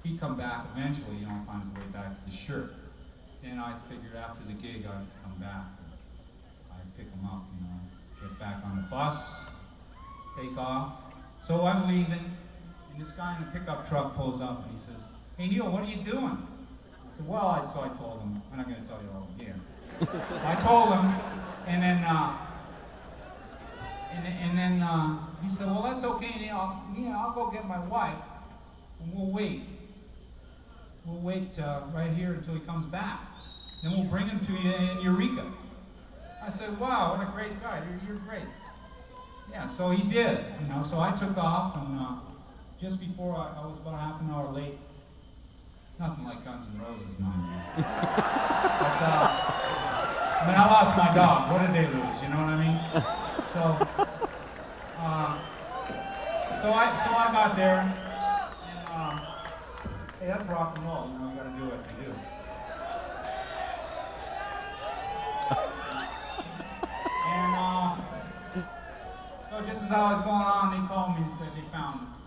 he'd come back eventually, find his way back to the shirt. Then I figured after the gig I'd come back. I'd pick him up, get back on the bus, take off. So I'm leaving, and this guy in a pickup truck pulls up and he says, "Hey Neil, what are you doing?" I said, "Well," so I told him, I'm not going to tell you all again. I told him, and then he said, "Well, that's okay, Neil. I'll go get my wife, and we'll wait. We'll wait right here until he comes back. Then we'll bring him to you in Eureka." I said, "Wow, what a great guy. You're great." Yeah, so he did, So I took off, and just before I was about half an hour late. Nothing like Guns N' Roses, mind you. But, I lost my dog. What did they lose? You know what I mean? So I got there, and hey, that's rock and roll. You got to do what you do. And so just as I was going on, they called me and said they found him.